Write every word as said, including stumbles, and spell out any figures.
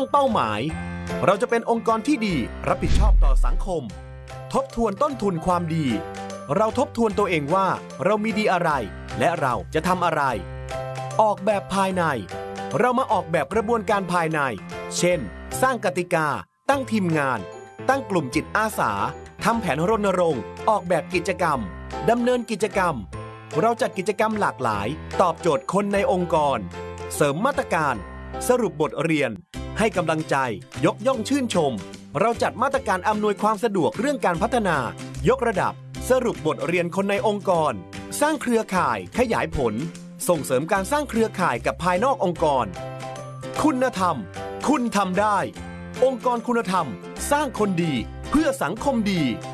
งเป้าหมายเราจะเป็นองค์กรที่ดีรับผิดชอบต่อสังคมทบทวนต้นทุนความดีเราทบทวนตัวเองว่าเรามีดีอะไรและเราจะทำอะไรออกแบบภายในเรามาออกแบบกระบวนการภายในเช่นสร้างกติกาตั้งทีมงานตั้งกลุ่มจิตอาสาทำแผนรณรงค์ออกแบบกิจกรรมดำเนินกิจกรรมเราจัดกิจกรรมหลากหลายตอบโจทย์คนในองค์กรเสริมมาตรการสรุปบทเรียนให้กำลังใจยกย่องชื่นชมเราจัดมาตรการอำนวยความสะดวกเรื่องการพัฒนายกระดับสรุปบทเรียนคนในองค์กรสร้างเครือข่ายขยายผลส่งเสริมการสร้างเครือข่ายกับภายนอกองค์กรคุณธรรมคุณทำได้องค์กรคุณธรรมสร้างคนดีเพื่อสังคมดี